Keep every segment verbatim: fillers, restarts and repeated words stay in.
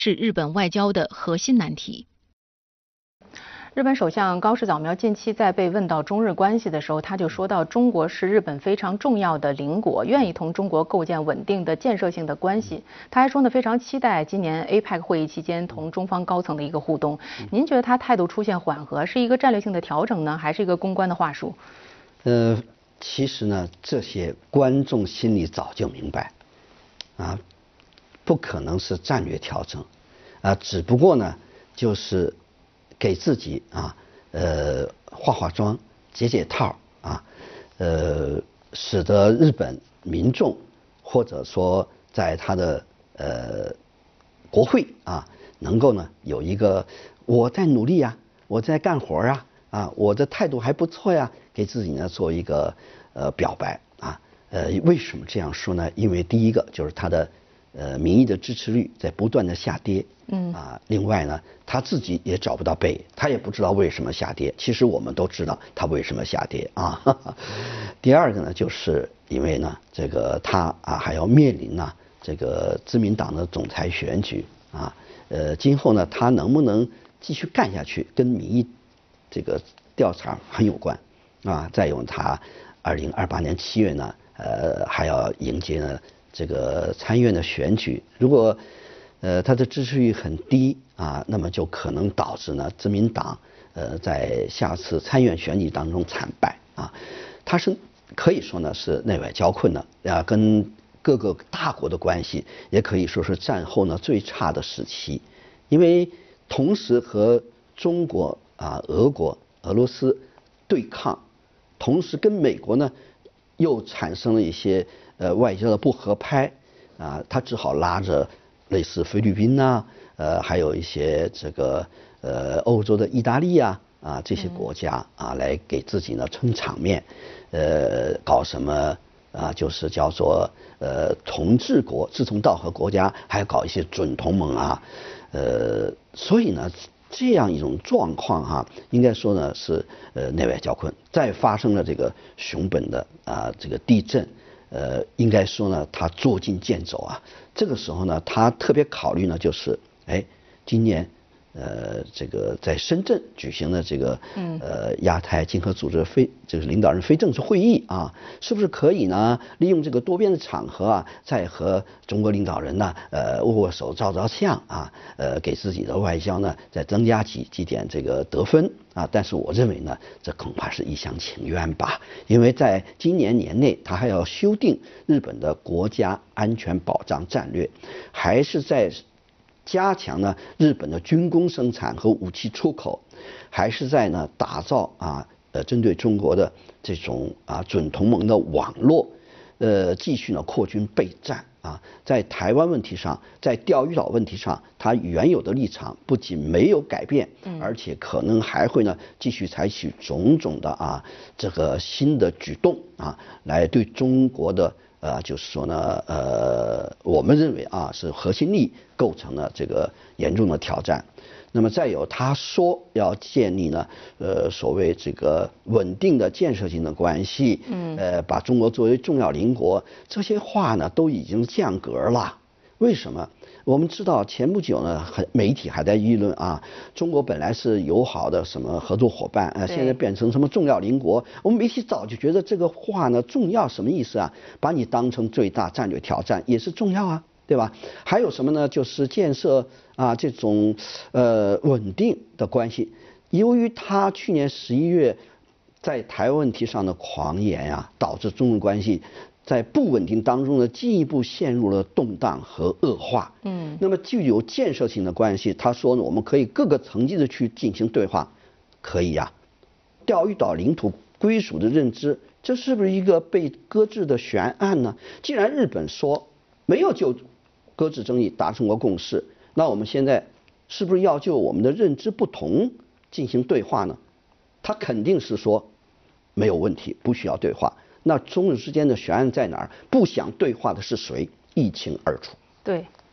是日本外交的核心难题。 日本首相高市早苗近期在被问到中日关系的时候，他就说到中国是日本非常重要的邻国，愿意同中国构建稳定的建设性的关系。他还说呢，非常期待今年 A P E C 会议期间同中方高层的一个互动。您觉得他态度出现缓和，是一个战略性的调整呢，还是一个公关的话术？ 呃，其实呢，这些观众心里早就明白，啊，不可能是战略调整，啊，只不过呢，就是给自己啊，呃，化化妆、解解套啊，呃，使得日本民众或者说在他的呃国会啊，能够呢有一个我在努力呀、啊，我在干活啊，啊，我的态度还不错呀，给自己呢做一个呃表白啊。呃，为什么这样说呢？因为第一个就是他的呃民意的支持率在不断的下跌。嗯啊，另外呢，他自己也找不到北，他也不知道为什么下跌。其实我们都知道他为什么下跌啊。哈哈。第二个呢，就是因为呢，这个他啊还要面临呢这个自民党的总裁选举啊，呃，今后呢他能不能继续干下去，跟民意这个调查很有关啊。再有他二零二八年七月呢，呃，还要迎接呢这个参议院的选举，如果呃，他的支持率很低啊，那么就可能导致呢，自民党呃在下次参议院选举当中惨败啊。他是可以说呢是内外交困的啊，跟各个大国的关系也可以说是战后呢最差的时期，因为同时和中国啊、俄国、俄罗斯对抗，同时跟美国呢又产生了一些呃外交的不合拍啊，他只好拉着类似菲律宾呐、啊，呃，还有一些这个呃欧洲的意大利啊啊这些国家啊，来给自己呢撑场面，呃，搞什么啊，就是叫做呃同治国志同道合国家，还搞一些准同盟啊，呃，所以呢。这样一种状况哈、啊，应该说呢是呃内外交困，再发生了这个熊本的啊这个地震，呃应该说呢他捉襟见肘啊，这个时候呢他特别考虑呢就是哎今年呃这个在深圳举行的这个呃亚太经合组织非这个领导人非正式会议啊，是不是可以呢利用这个多边的场合啊，再和中国领导人呢呃握握手照照相啊，呃给自己的外交呢再增加几几点这个得分啊？但是我认为呢这恐怕是一厢情愿吧，因为在今年年内他还要修订日本的国家安全保障战略，还是在加强呢日本的军工生产和武器出口，还是在呢打造啊呃针对中国的这种啊准同盟的网络，呃继续呢扩军备战啊。在台湾问题上，在钓鱼岛问题上，他原有的立场不仅没有改变，而且可能还会呢继续采取种种的啊这个新的举动啊，来对中国的。呃，就是说呢，呃，我们认为啊，是核心利益构成了这个严重的挑战。那么再有，他说要建立呢，呃，所谓这个稳定的建设性的关系，嗯，呃，把中国作为重要邻国，这些话呢都已经降格了。为什么？我们知道前不久呢，很媒体还在议论啊，中国本来是友好的什么合作伙伴，呃，现在变成什么重要邻国。我们媒体早就觉得这个话呢，重要什么意思啊？把你当成最大战略挑战也是重要啊，对吧？还有什么呢？就是建设啊这种呃稳定的关系。由于他去年十一月在台湾问题上的狂言呀、啊，导致中日关系。在不稳定当中呢，进一步陷入了动荡和恶化。嗯，那么具有建设性的关系，他说呢，我们可以各个层级的去进行对话，可以呀、啊。钓鱼岛领土归属的认知，这是不是一个被搁置的悬案呢？既然日本说没有就搁置争议达成过共识，那我们现在是不是要就我们的认知不同进行对话呢？他肯定是说没有问题，不需要对话。那中日之间的悬案在哪儿？不想对话的是谁？一清二楚。 对，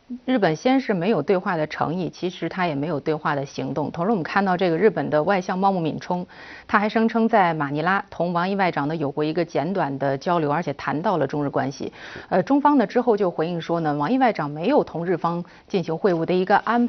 日本先是没有对话的诚意，其实他也没有对话的行动。同时，我们看到这个日本的外相茂木敏充，他还声称在马尼拉同王毅外长呢有过一个简短的交流，而且谈到了中日关系。呃，中方呢之后就回应说呢，王毅外长没有同日方进行会晤的一个安排。